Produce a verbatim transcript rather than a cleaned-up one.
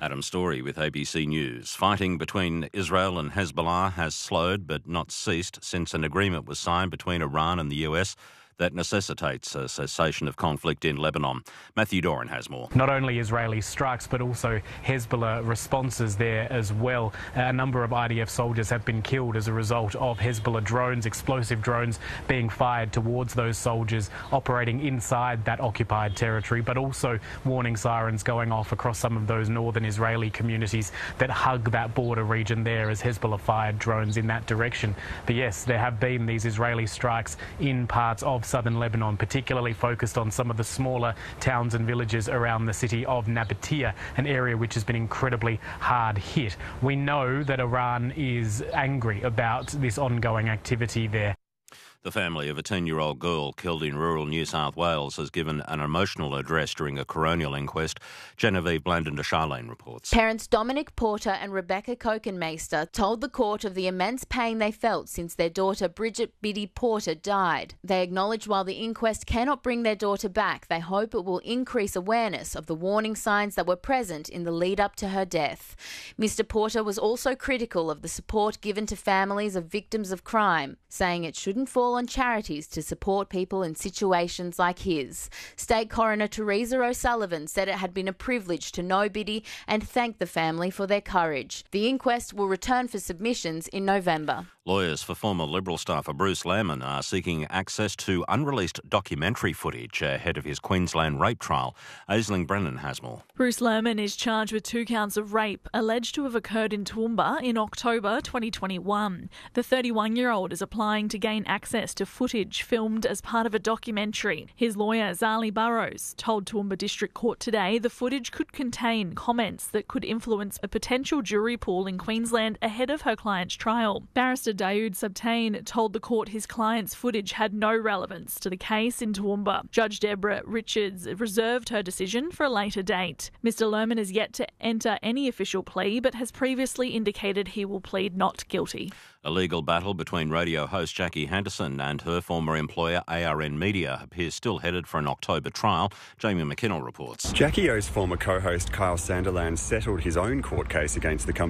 Adam Story with A B C News. Fighting between Israel and Hezbollah has slowed but not ceased since an agreement was signed between Iran and the U S that necessitates a cessation of conflict in Lebanon. Matthew Doran has more. Not only Israeli strikes but also Hezbollah responses there as well. A number of I D F soldiers have been killed as a result of Hezbollah drones, explosive drones being fired towards those soldiers operating inside that occupied territory, but also warning sirens going off across some of those northern Israeli communities that hug that border region there as Hezbollah fired drones in that direction. But yes, there have been these Israeli strikes in parts of southern Lebanon, particularly focused on some of the smaller towns and villages around the city of Nabatea, an area which has been incredibly hard hit. We know that Iran is angry about this ongoing activity there. The family of a ten-year-old girl killed in rural New South Wales has given an emotional address during a coronial inquest. Genevieve Blandon de Charlene reports. Parents Dominic Porter and Rebecca Kokenmeister told the court of the immense pain they felt since their daughter Bridget Biddy Porter died. They acknowledge while the inquest cannot bring their daughter back, they hope it will increase awareness of the warning signs that were present in the lead-up to her death. Mister Porter was also critical of the support given to families of victims of crime, saying it shouldn't fall on charities to support people in situations like his. State Coroner Teresa O'Sullivan said it had been a privilege to know Biddy and thanked the family for their courage. The inquest will return for submissions in November. Lawyers for former Liberal staffer Bruce Lehrmann are seeking access to unreleased documentary footage ahead of his Queensland rape trial. Aisling Brennan has more. Bruce Lehrmann is charged with two counts of rape alleged to have occurred in Toowoomba in October twenty twenty-one. The thirty-one-year-old is applying to gain access to footage filmed as part of a documentary. His lawyer, Zali Burrows, told Toowoomba District Court today the footage could contain comments that could influence a potential jury pool in Queensland ahead of her client's trial. Barrister Daoud Subtain told the court his client's footage had no relevance to the case in Toowoomba. Judge Deborah Richards reserved her decision for a later date. Mister Lehrmann is yet to enter any official plea but has previously indicated he will plead not guilty. A legal battle between radio host Jackie Henderson and her former employer A R N Media appears still headed for an October trial. Jamie McKinnell reports. Jackie O's former co-host Kyle Sanderland settled his own court case against the company